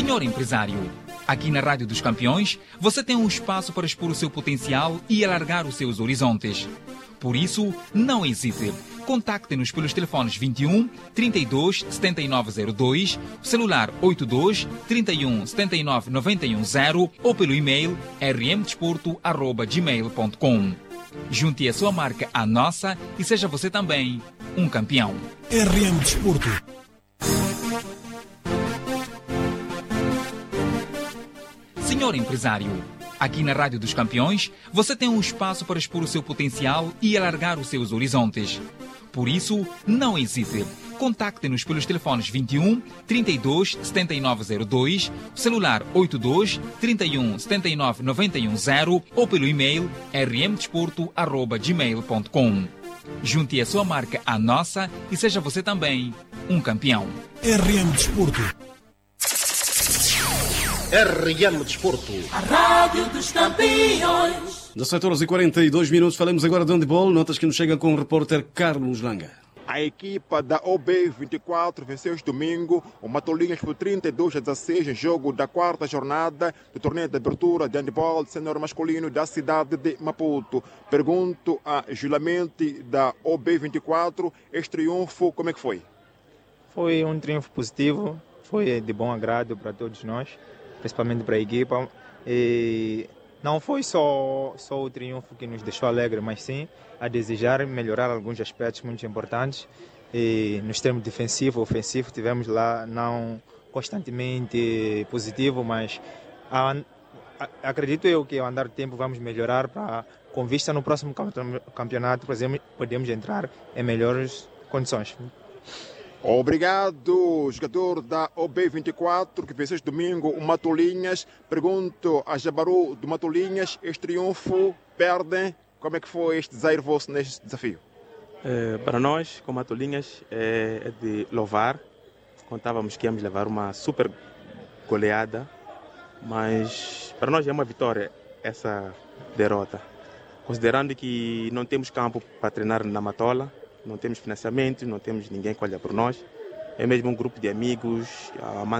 Senhor empresário, aqui na Rádio dos Campeões, você tem um espaço para expor o seu potencial e alargar os seus horizontes. Por isso, não hesite. Contacte-nos pelos telefones 21 32 7902, celular 82 31 79 910 ou pelo e-mail rmdesporto@gmail.com. Junte a sua marca à nossa e seja você também um campeão. RM Desporto. Senhor empresário, aqui na Rádio dos Campeões, você tem um espaço para expor o seu potencial e alargar os seus horizontes. Por isso, não hesite. Contacte-nos pelos telefones 21 32 7902, celular 82 31 79 910 ou pelo e-mail rmdesporto@gmail.com. Junte a sua marca à nossa e seja você também um campeão. RM Desporto. RM Desporto. A Rádio dos Campeões. 17h42, falamos agora de handebol, notas que nos chegam com o repórter Carlos Langa. A equipa da OB24 venceu este domingo o Matolinhas por 32-16 em jogo da quarta jornada do torneio de abertura de handebol sênior masculino da cidade de Maputo. Pergunto a Julamente da OB24, este triunfo como é que foi? Foi um triunfo positivo, foi de bom agrado para todos nós, principalmente para a equipa. E não foi só o triunfo que nos deixou alegre, mas sim a desejar melhorar alguns aspectos muito importantes. E nos termos defensivo e ofensivo tivemos lá não constantemente positivo, mas acredito eu que ao andar do tempo vamos melhorar com vista no próximo campeonato, por exemplo, podemos entrar em melhores condições. Obrigado, jogador da OB24 que venceu este domingo o Matolinhas. Pergunto a Jabaru do Matolinhas, este triunfo perdem. Como é que foi este desaire vosso neste desafio? Para nós, como Matolinhas, é de louvar. Contávamos que íamos levar uma super goleada, mas para nós é uma vitória essa derrota. Considerando que não temos campo para treinar na Matola, não temos financiamento, não temos ninguém que olha por nós. É mesmo um grupo de amigos,